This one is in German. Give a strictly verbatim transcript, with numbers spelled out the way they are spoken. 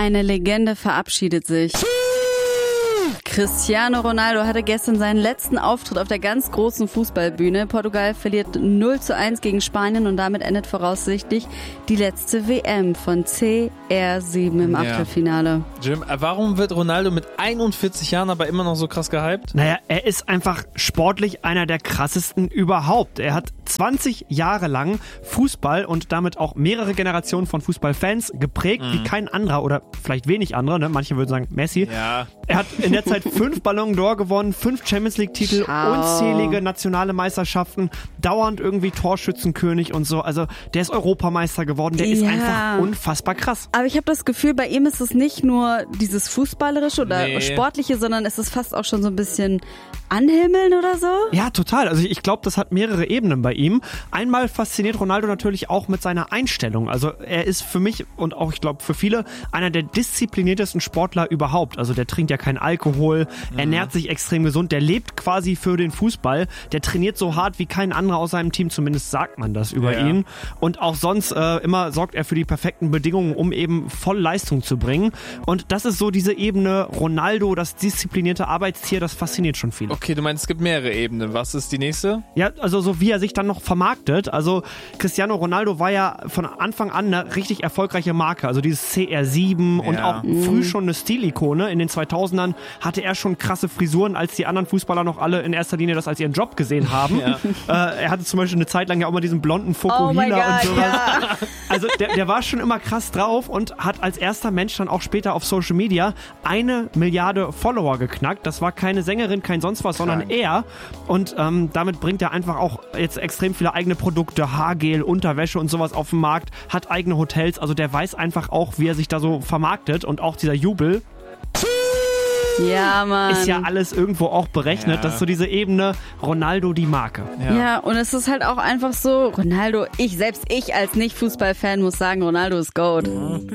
Eine Legende verabschiedet sich. Cristiano Ronaldo hatte gestern seinen letzten Auftritt auf der ganz großen Fußballbühne. Portugal verliert null zu eins gegen Spanien und damit endet voraussichtlich die letzte W M von C R sieben im Achtelfinale. Ja. Jim, warum wird Ronaldo mit einundvierzig Jahren aber immer noch so krass gehypt? Naja, er ist einfach sportlich einer der krassesten überhaupt. Er hat zwanzig Jahre lang Fußball und damit auch mehrere Generationen von Fußballfans geprägt, mhm. wie kein anderer oder vielleicht wenig anderer, ne? Manche würden sagen Messi. Ja. Er hat in der Zeit fünf Ballon d'Or gewonnen, fünf Champions League-Titel, Schau. unzählige nationale Meisterschaften, dauernd irgendwie Torschützenkönig und so. Also der ist Europameister geworden, der ja. ist einfach unfassbar krass. Aber ich habe das Gefühl, bei ihm ist es nicht nur dieses Fußballerische oder nee. Sportliche, sondern es ist fast auch schon so ein bisschen Anhimmeln oder so. Ja, total. Also ich glaube, das hat mehrere Ebenen bei ihm. Einmal fasziniert Ronaldo natürlich auch mit seiner Einstellung. Also er ist für mich und auch, ich glaube, für viele einer der diszipliniertesten Sportler überhaupt. Also der trinkt ja keinen Alkohol, mhm. ernährt sich extrem gesund, der lebt quasi für den Fußball, der trainiert so hart wie kein anderer aus seinem Team, zumindest sagt man das über ja. ihn. Und auch sonst äh, immer sorgt er für die perfekten Bedingungen, um eben voll Leistung zu bringen. Und das ist so diese Ebene Ronaldo, das disziplinierte Arbeitstier, das fasziniert schon viele. Okay, du meinst, es gibt mehrere Ebenen. Was ist die nächste? Ja, also so wie er sich dann noch vermarktet. Also Cristiano Ronaldo war ja von Anfang an eine richtig erfolgreiche Marke. Also dieses C R sieben ja. und auch mhm. früh schon eine Stilikone. In den zweitausendern hatte er schon krasse Frisuren, als die anderen Fußballer noch alle in erster Linie das als ihren Job gesehen haben. Ja. Äh, er hatte zum Beispiel eine Zeit lang ja auch mal diesen blonden Fokuhila oh und sowas. Ja. Also der, der war schon immer krass drauf und hat als erster Mensch dann auch später auf Social Media eine Milliarde Follower geknackt. Das war keine Sängerin, kein sonst was, sondern er. Und ähm, damit bringt er einfach auch jetzt extrem viele eigene Produkte, Haargel, Unterwäsche und sowas auf den Markt, hat eigene Hotels. Also der weiß einfach auch, wie er sich da so vermarktet und auch dieser Jubel. Ja, Mann. Ist ja alles irgendwo auch berechnet. Ja. Das ist so diese Ebene Ronaldo die Marke. Ja. ja, und es ist halt auch einfach so, Ronaldo, ich, selbst ich als Nicht-Fußballfan muss sagen, Ronaldo ist Goat.